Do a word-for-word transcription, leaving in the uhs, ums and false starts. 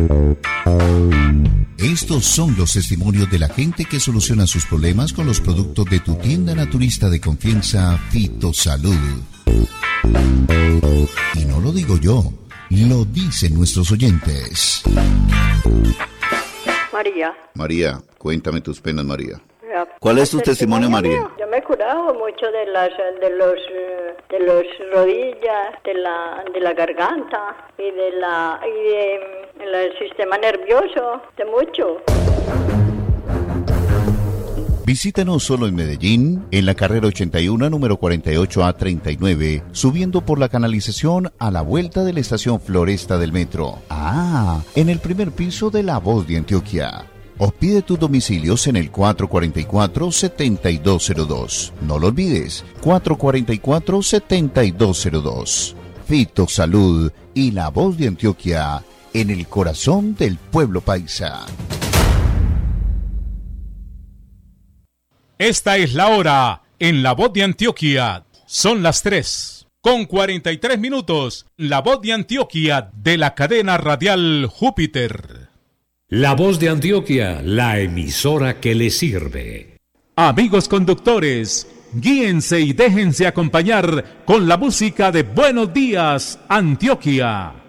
Estos son los testimonios de la gente que soluciona sus problemas con los productos de tu tienda naturista de confianza, Fitosalud. Y no lo digo yo, lo dicen nuestros oyentes. María. María, cuéntame tus penas, María. Ya. ¿Cuál es tu testimonio, María? Yo me he curado mucho de las de los de los rodillas, de la de la garganta y de la y de, del sistema nervioso, de mucho. Visítanos solo en Medellín, en la carrera ochenta y uno, número cuarenta y ocho A treinta y nueve, subiendo por la canalización a la vuelta de la estación Floresta del metro. Ah, en el primer piso de La Voz de Antioquia. O pide tus domicilios en el cuatro cuatro cuatro, siete dos cero dos. No lo olvides, cuatro cuatro cuatro, siete dos cero dos. Fitosalud y La Voz de Antioquia, en el corazón del pueblo paisa. Esta es la hora en La Voz de Antioquia. Son las tres con cuarenta y tres minutos. La Voz de Antioquia de la cadena radial Júpiter. La Voz de Antioquia, la emisora que le sirve. Amigos conductores, guíense y déjense acompañar con la música de Buenos Días, Antioquia.